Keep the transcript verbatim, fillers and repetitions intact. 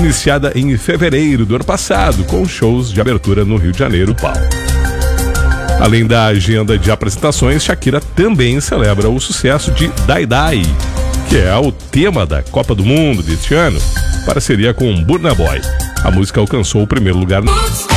iniciada em fevereiro do ano passado, com shows de abertura no Rio de Janeiro, Paulo. Além da agenda de apresentações, Shakira também celebra o sucesso de Die Die, que é o tema da Copa do Mundo deste ano, parceria com Burna Boy. A música alcançou o primeiro lugar no...